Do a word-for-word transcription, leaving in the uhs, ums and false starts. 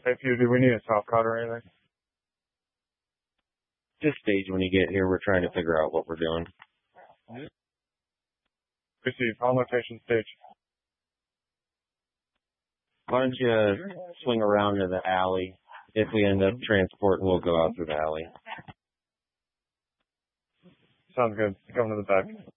If you do, we need a top cut or anything. Just stage when you get here. We're trying to figure out what we're doing. Receive. On location stage. Why don't you swing around to the alley? If we end up transporting, we'll go out through the alley. Sounds good. Coming to the back.